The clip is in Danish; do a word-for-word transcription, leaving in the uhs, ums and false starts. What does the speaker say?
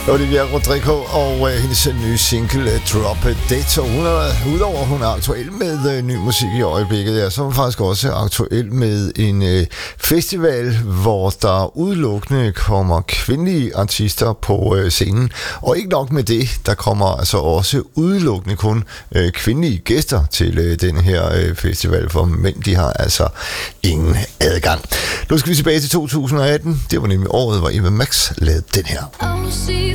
Olivia Rodrigo og øh, hendes nye single Drop Dead. Så hun er, udover at hun er aktuel med øh, ny musik i øjeblikket, ja, så er hun faktisk også aktuel med en øh, festival, hvor der udelukkende kommer kvindelige artister på øh, scenen. Og ikke nok med det, der kommer altså også udelukkende kun øh, kvindelige gæster til øh, den her øh, festival, for mænd de har altså ingen adgang. Nu skal vi tilbage til to tusind og atten. Det var nemlig året, hvor Eva Max lavede den her. Oh, she